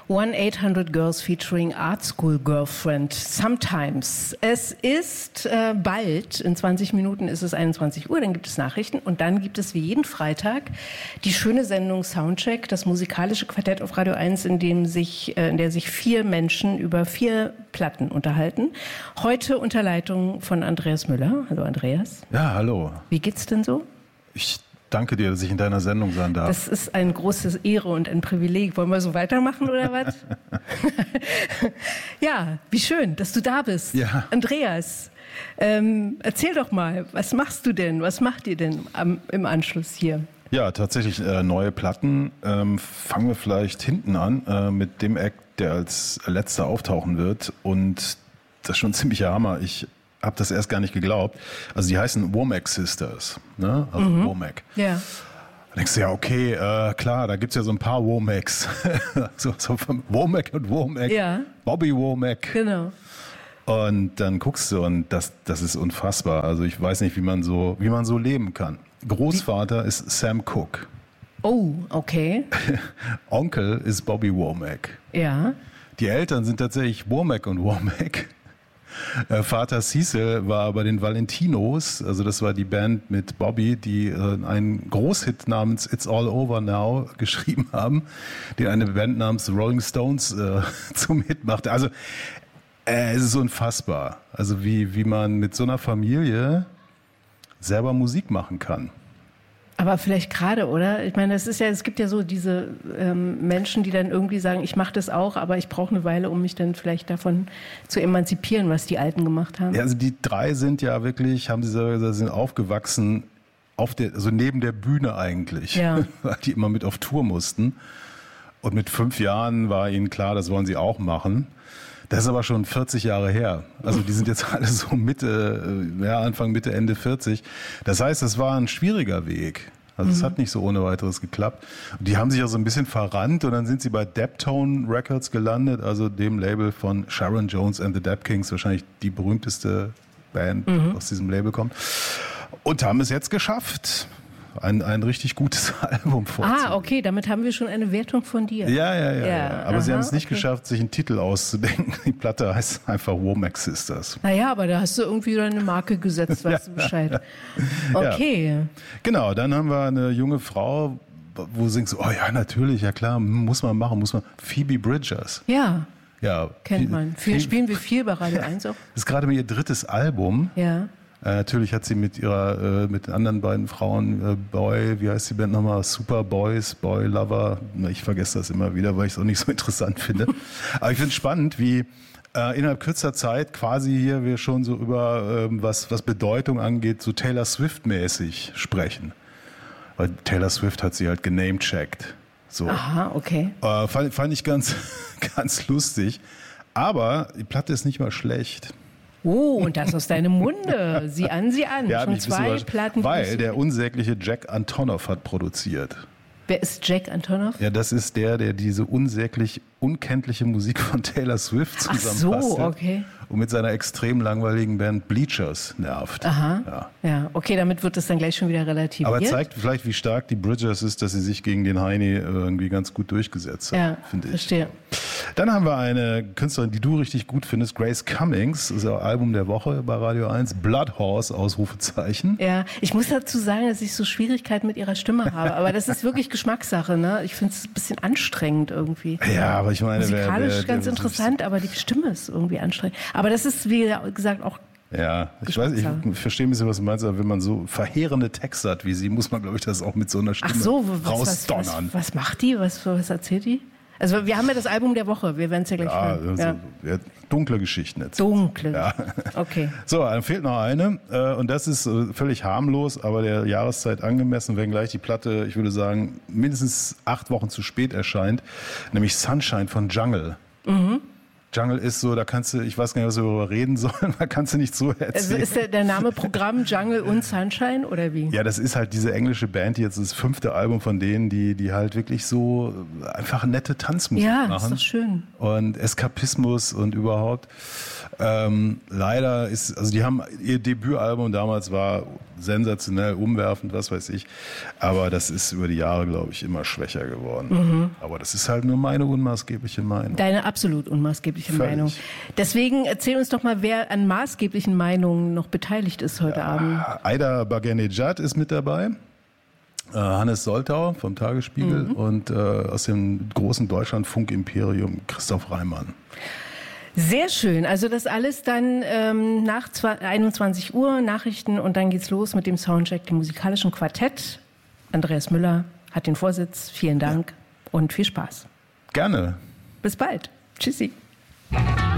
1-800-Girls featuring Art School Girlfriend. Sometimes. Es ist bald, in 20 Minuten ist es 21 Uhr, dann gibt es Nachrichten und dann gibt es wie jeden Freitag die schöne Sendung Soundcheck, das musikalische Quartett auf Radio 1, in der sich 4 Menschen über 4 Platten unterhalten. Heute unter Leitung von Andreas Müller. Hallo Andreas. Ja, hallo. Wie geht's denn so? Ich danke dir, dass ich in deiner Sendung sein darf. Das ist eine große Ehre und ein Privileg. Wollen wir so weitermachen oder was? Ja, wie schön, dass du da bist. Ja. Andreas, erzähl doch mal, was machst du denn? Was macht ihr denn im Anschluss hier? Ja, tatsächlich neue Platten. Fangen wir vielleicht hinten an mit dem Act, der als letzter auftauchen wird. Und das ist schon ein ziemlicher Hammer. Ich habe das erst gar nicht geglaubt. Also die heißen Womack Sisters, ne? Also Womack. Ja. Da denkst du ja, okay, klar, da gibt's ja so ein paar Womacks. so von Womack und Womack. Ja. Bobby Womack. Genau. Und dann guckst du und das ist unfassbar. Also ich weiß nicht, wie man so leben kann. Großvater ist Sam Cooke. Oh, okay. Onkel ist Bobby Womack. Ja. Die Eltern sind tatsächlich Womack und Womack. Vater Cecil war bei den Valentinos, also das war die Band mit Bobby, die einen Großhit namens It's All Over Now geschrieben haben, den eine Band namens The Rolling Stones zum Hit machte. Also es ist unfassbar, also wie man mit so einer Familie selber Musik machen kann. Aber vielleicht gerade, oder? Ich meine, es gibt ja so diese Menschen, die dann irgendwie sagen, ich mache das auch, aber ich brauche eine Weile, um mich dann vielleicht davon zu emanzipieren, was die Alten gemacht haben. Ja, also die 3 sind ja wirklich, haben sie selber gesagt, sind aufgewachsen also neben der Bühne eigentlich, ja. Weil die immer mit auf Tour mussten. Und mit 5 Jahren war ihnen klar, das wollen sie auch machen. Das ist aber schon 40 Jahre her. Also die sind jetzt alle so Anfang, Mitte, Ende 40. Das heißt, das war ein schwieriger Weg. Also es hat nicht so ohne weiteres geklappt. Und die haben sich ja so ein bisschen verrannt und dann sind sie bei Daptone Records gelandet, also dem Label von Sharon Jones and the Dap Kings, wahrscheinlich die berühmteste Band, die aus diesem Label kommt. Und haben es jetzt geschafft, ein richtig gutes Album vorzulegen. Ah, okay, damit haben wir schon eine Wertung von dir. Ja. Aber sie haben es nicht geschafft, sich einen Titel auszudenken. Die Platte heißt einfach Womack Sisters. Naja, aber da hast du irgendwie deine Marke gesetzt, weißt du Bescheid. Okay. Ja. Genau, dann haben wir eine junge Frau, wo du denkst, oh ja, natürlich, ja klar, muss man machen. Phoebe Bridgers. Ja, kennt man. Spielen wir viel bei Radio 1 auch. Das ist gerade ihr 3. Album. Ja. Natürlich hat sie mit den anderen beiden Frauen, wie heißt die Band nochmal? Super Boys, Boy Lover. Ich vergesse das immer wieder, weil ich es auch nicht so interessant finde. Aber ich finde es spannend, wie innerhalb kürzer Zeit quasi hier wir schon so über, was Bedeutung angeht, so Taylor Swift-mäßig sprechen. Weil Taylor Swift hat sie halt genamecheckt. So. Aha, okay. Fand ich ganz, ganz lustig. Aber die Platte ist nicht mal schlecht. Oh, und das aus deinem Munde. Sieh an. Ja, schon 2 Platten. Weil der unsägliche Jack Antonoff hat produziert. Wer ist Jack Antonoff? Ja, das ist der diese unsäglich unkenntliche Musik von Taylor Swift zusammenbastelt. Ach so, okay. Und mit seiner extrem langweiligen Band Bleachers nervt. Aha. Ja, okay, damit wird es dann gleich schon wieder relativiert. Aber zeigt vielleicht, wie stark die Bridgers ist, dass sie sich gegen den Heini irgendwie ganz gut durchgesetzt hat, finde ich. Verstehe. Dann haben wir eine Künstlerin, die du richtig gut findest, Grace Cummings. Das ist das Album der Woche bei Radio 1. Blood Horse, Ausrufezeichen. Ja, ich muss dazu sagen, dass ich so Schwierigkeiten mit ihrer Stimme habe. Aber das ist wirklich Geschmackssache, ne? Ich finde es ein bisschen anstrengend irgendwie. Ja, aber ich meine... Musikalisch ganz interessant, aber die Stimme ist irgendwie anstrengend. Aber das ist, wie gesagt, auch... Ja, ich verstehe ein bisschen, was du meinst, aber wenn man so verheerende Texte hat wie sie, muss man, glaube ich, das auch mit so einer Stimme rausdonnern. Was macht die? Was erzählt die? Also wir haben ja das Album der Woche, wir werden es ja gleich hören. Dunkle Geschichten jetzt. Dunkle, okay. So, dann fehlt noch eine und das ist völlig harmlos, aber der Jahreszeit angemessen, wenngleich die Platte, ich würde sagen, mindestens 8 Wochen zu spät erscheint, nämlich Sunshine von Jungle. Jungle ist so, da kannst du, ich weiß gar nicht, was wir darüber reden sollen, da kannst du nicht so erzählen. Also ist der Name Programm Jungle und Sunshine oder wie? Ja, das ist halt diese englische Band, die jetzt das 5. Album von denen, die halt wirklich so einfach nette Tanzmusik machen. Ja, ist doch schön. Und Eskapismus und überhaupt. Leider ist, also die haben, ihr Debütalbum damals war sensationell, umwerfend, was weiß ich. Aber das ist über die Jahre, glaube ich, immer schwächer geworden. Aber das ist halt nur meine unmaßgebliche Meinung. Deine absolut unmaßgebliche Völlig. Meinung. Deswegen erzähl uns doch mal, wer an maßgeblichen Meinungen noch beteiligt ist heute Abend. Aida Bagenejad ist mit dabei. Hannes Soltau vom Tagesspiegel und aus dem großen Deutschlandfunk-Imperium Christoph Reimann. Sehr schön. Also das alles dann nach 21 Uhr Nachrichten und dann geht's los mit dem Soundcheck, dem musikalischen Quartett. Andreas Müller hat den Vorsitz. Vielen Dank und viel Spaß. Gerne. Bis bald. Tschüssi.